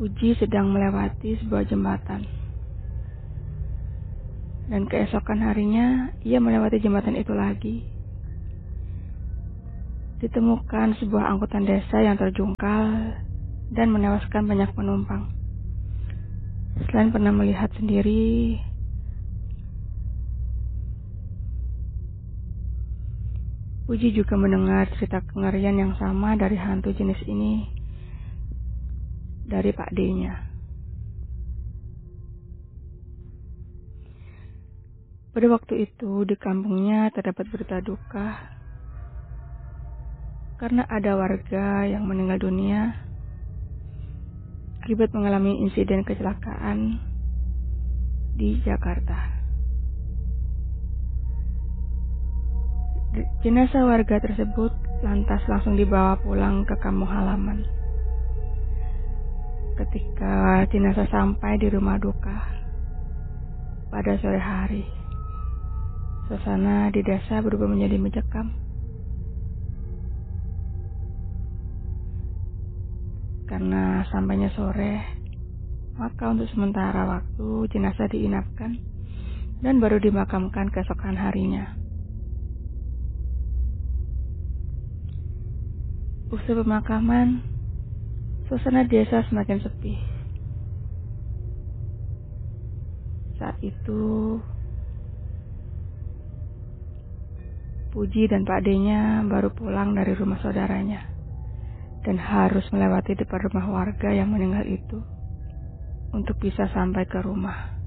Puji sedang melewati sebuah jembatan. Dan keesokan harinya, ia melewati jembatan itu lagi. Ditemukan sebuah angkutan desa yang terjungkal dan menewaskan banyak penumpang. Selain pernah melihat sendiri, Puji juga mendengar cerita kengerian yang sama dari hantu jenis ini dari Pak D-nya. Pada waktu itu di kampungnya terdapat berita duka karena ada warga yang meninggal dunia akibat mengalami insiden kecelakaan di Jakarta. Jenazah warga tersebut lantas langsung dibawa pulang ke kampung halaman. Ketika jenazah sampai di rumah duka pada sore hari, suasana di desa berubah menjadi mencekam. Karena sampainya sore, maka untuk sementara waktu jenazah diinapkan dan baru dimakamkan keesokan harinya. Usai pemakaman, suasana desa semakin sepi. Saat itu, Puji dan Pak D-nya baru pulang dari rumah saudaranya dan harus melewati depan rumah warga yang meninggal itu untuk bisa sampai ke rumah.